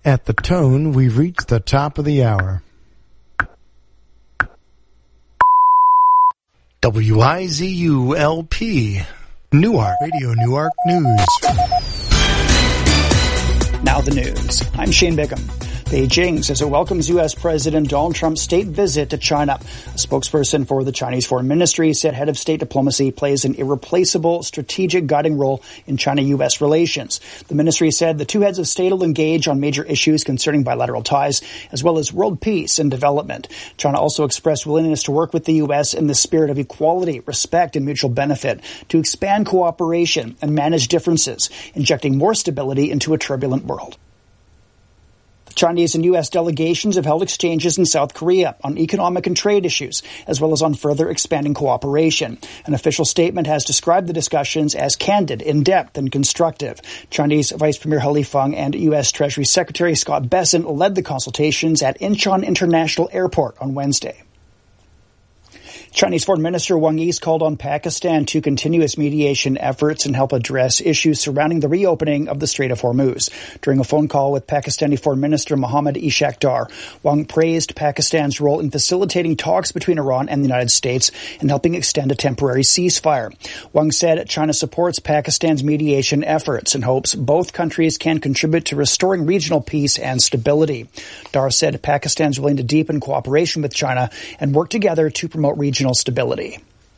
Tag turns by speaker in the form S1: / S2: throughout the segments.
S1: At the tone, we've reached the top of the hour. WIZU-LP, Newark, Radio Newark News.
S2: Now the news. I'm Shane Bigham. Beijing says it welcomes U.S. President Donald Trump's state visit to China. A spokesperson for the Chinese Foreign Ministry said head of state diplomacy plays an irreplaceable strategic guiding role in China-U.S. relations. The ministry said the two heads of state will engage on major issues concerning bilateral ties, as well as world peace and development. China also expressed willingness to work with the U.S. in the spirit of equality, respect, and mutual benefit to expand cooperation and manage differences, injecting more stability into a turbulent world. Chinese and U.S. delegations have held exchanges in South Korea on economic and trade issues, as well as on further expanding cooperation. An official statement has described the discussions as candid, in-depth, and constructive. Chinese Vice Premier He Lifeng and U.S. Treasury Secretary Scott Bessent led the consultations at Incheon International Airport on Wednesday. Chinese Foreign Minister Wang Yi called on Pakistan to continue its mediation efforts and help address issues surrounding the reopening of the Strait of Hormuz. During a phone call with Pakistani Foreign Minister Mohammad Ishaq Dar, Wang praised Pakistan's role in facilitating talks between Iran and the United States and helping extend a temporary ceasefire. Wang said China supports Pakistan's mediation efforts and hopes both countries can contribute to restoring regional peace and stability. Dar said Pakistan is willing to deepen cooperation with China and work together to promote regional stability.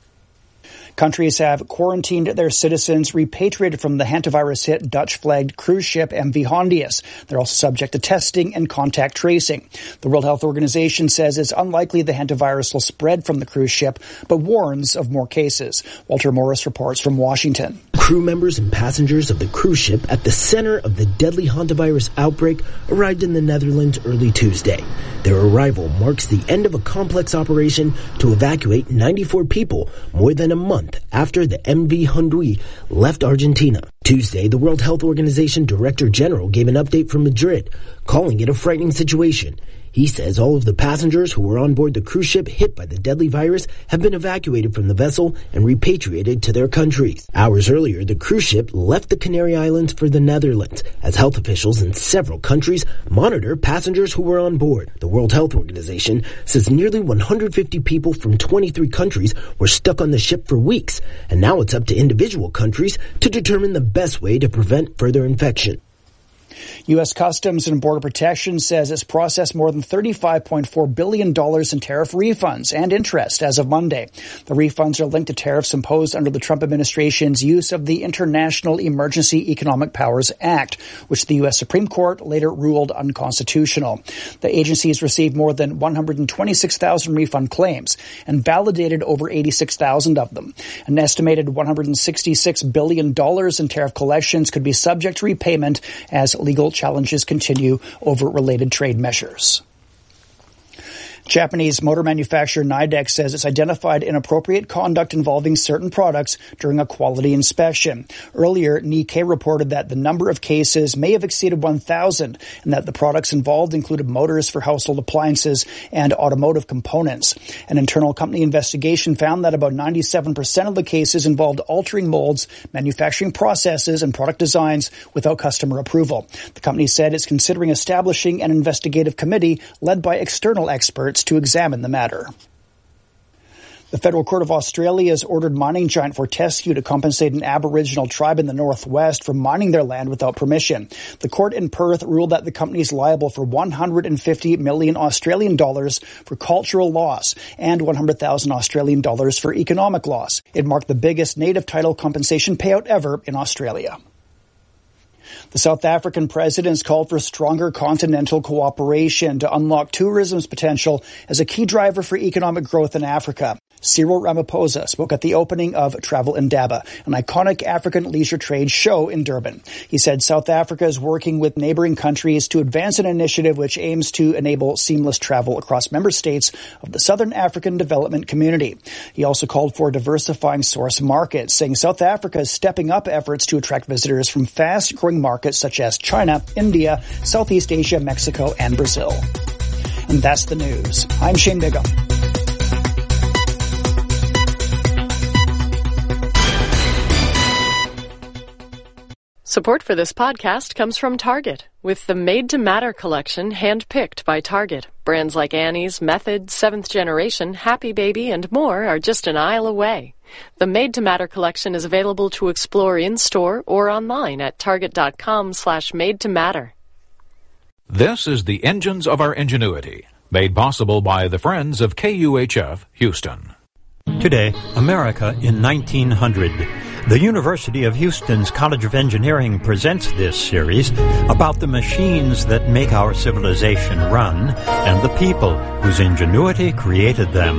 S2: Countries have quarantined their citizens repatriated from the hantavirus-hit Dutch-flagged cruise ship MV Hondius. They're also subject to testing and contact tracing. The World Health Organization says it's unlikely the hantavirus will spread from the cruise ship, but warns of more cases. Walter Morris reports from Washington.
S3: Crew members and passengers of the cruise ship at the center of the deadly hantavirus outbreak arrived in the Netherlands early Tuesday. Their arrival marks the end of a complex operation to evacuate 94 people more than a month after the MV Hondius left Argentina. Tuesday, the World Health Organization Director General gave an update from Madrid, calling it a frightening situation. He says all of the passengers who were on board the cruise ship hit by the deadly virus have been evacuated from the vessel and repatriated to their countries. Hours earlier, the cruise ship left the Canary Islands for the Netherlands as health officials in several countries monitor passengers who were on board. The World Health Organization says nearly 150 people from 23 countries were stuck on the ship for weeks, and now it's up to individual countries to determine the best way to prevent further infection.
S2: U.S. Customs and Border Protection says it's processed more than $35.4 billion in tariff refunds and interest as of Monday. The refunds are linked to tariffs imposed under the Trump administration's use of the International Emergency Economic Powers Act, which the U.S. Supreme Court later ruled unconstitutional. The agency has received more than 126,000 refund claims and validated over 86,000 of them. An estimated $166 billion in tariff collections could be subject to repayment as legal challenges continue over related trade measures. Japanese motor manufacturer Nidec says it's identified inappropriate conduct involving certain products during a quality inspection. Earlier, Nikkei reported that the number of cases may have exceeded 1,000 and that the products involved included motors for household appliances and automotive components. An internal company investigation found that about 97% of the cases involved altering molds, manufacturing processes, and product designs without customer approval. The company said it's considering establishing an investigative committee led by external experts to examine the matter. The Federal Court of Australia has ordered mining giant Fortescue to compensate an Aboriginal tribe in the northwest for mining their land without permission. The court in Perth ruled that the company is liable for 150 million Australian dollars for cultural loss and 100,000 Australian dollars for economic loss. It marked the biggest native title compensation payout ever in Australia. The South African president has called for stronger continental cooperation to unlock tourism's potential as a key driver for economic growth in Africa. Cyril Ramaphosa spoke at the opening of Travel Indaba, an iconic African leisure trade show in Durban. He said South Africa is working with neighboring countries to advance an initiative which aims to enable seamless travel across member states of the Southern African Development Community. He also called for diversifying source markets, saying South Africa is stepping up efforts to attract visitors from fast-growing markets such as China, India, Southeast Asia, Mexico, and Brazil. And that's the news. I'm Shane Bigham.
S4: Support for this podcast comes from Target, with the Made to Matter collection hand-picked by Target. Brands like Annie's, Method, 7th Generation, Happy Baby, and more are just an aisle away. The Made to Matter collection is available to explore in-store or online at target.com/made-to-matter.
S5: This is the Engines of Our Ingenuity, made possible by the Friends of KUHF Houston.
S6: Today, America in 1900. The University of Houston's College of Engineering presents this series about the machines that make our civilization run and the people whose ingenuity created them.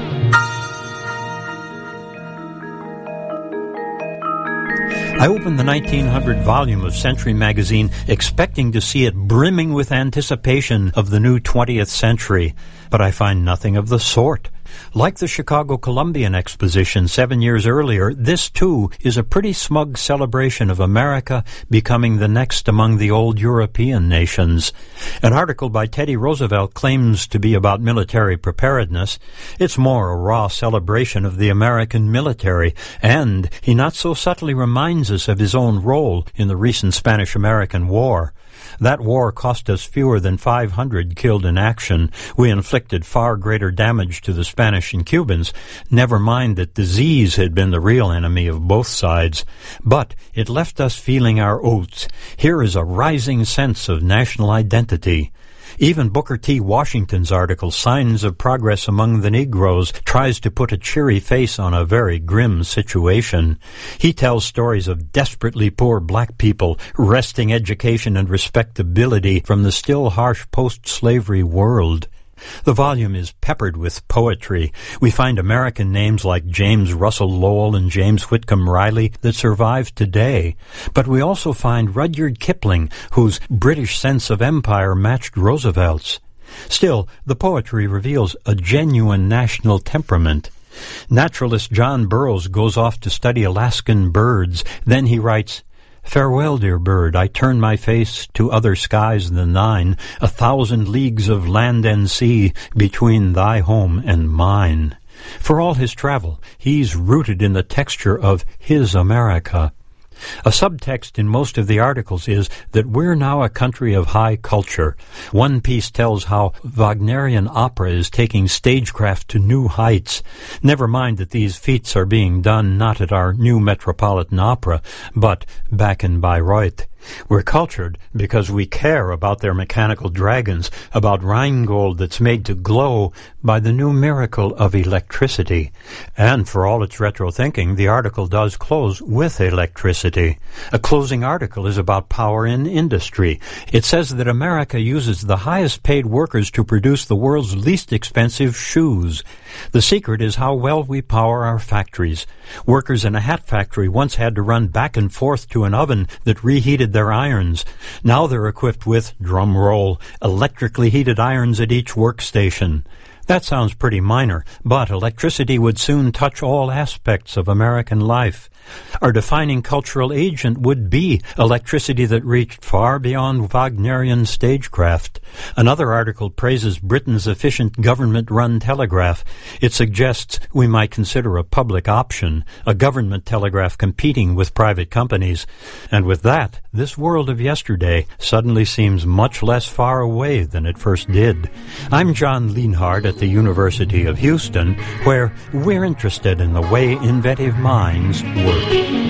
S6: I opened the 1900 volume of Century magazine expecting to see it brimming with anticipation of the new 20th century, but I find nothing of the sort. Like the Chicago Columbian Exposition 7 years earlier, this too is a pretty smug celebration of America becoming the next among the old European nations. An article by Teddy Roosevelt claims to be about military preparedness. It's more a raw celebration of the American military, and he not so subtly reminds us of his own role in the recent Spanish-American War. That war cost us fewer than 500 killed in action. We inflicted far greater damage to the Spanish and Cubans. Never mind that disease had been the real enemy of both sides. But it left us feeling our oats. Here is a rising sense of national identity. Even Booker T. Washington's article, Signs of Progress Among the Negroes, tries to put a cheery face on a very grim situation. He tells stories of desperately poor black people wresting education and respectability from the still harsh post-slavery world. The volume is peppered with poetry. We find American names like James Russell Lowell and James Whitcomb Riley that survive today. But we also find Rudyard Kipling, whose British sense of empire matched Roosevelt's. Still, the poetry reveals a genuine national temperament. Naturalist John Burroughs goes off to study Alaskan birds. Then he writes, "Farewell, dear bird, I turn my face to other skies than thine, 1,000 leagues of land and sea between thy home and mine." For all his travel, he's rooted in the texture of his America. A subtext in most of the articles is that we're now a country of high culture. One piece tells how Wagnerian opera is taking stagecraft to new heights. Never mind that these feats are being done not at our new Metropolitan Opera, but back in Bayreuth. We're cultured because we care about their mechanical dragons, about Rheingold that's made to glow by the new miracle of electricity. And for all its retro thinking, the article does close with electricity. A closing article is about power in industry. It says that America uses the highest paid workers to produce the world's least expensive shoes. The secret is how well we power our factories. Workers in a hat factory once had to run back and forth to an oven that reheated their irons. Now they're equipped with, drum roll, electrically heated irons at each workstation. That sounds pretty minor, but electricity would soon touch all aspects of American life. Our defining cultural agent would be electricity that reached far beyond Wagnerian stagecraft. Another article praises Britain's efficient government-run telegraph. It suggests we might consider a public option, a government telegraph competing with private companies. And with that, this world of yesterday suddenly seems much less far away than it first did. I'm John Lienhard at the University of Houston, where we're interested in the way inventive minds work.